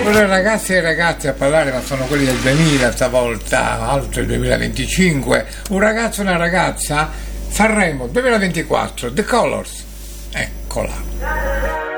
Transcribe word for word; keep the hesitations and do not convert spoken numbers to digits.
Ora ragazzi e ragazze a parlare, ma sono quelli del duemila stavolta, altro il duemilaventicinque. Un ragazzo e una ragazza, Sanremo duemilaventiquattro, The Colors. Eccola.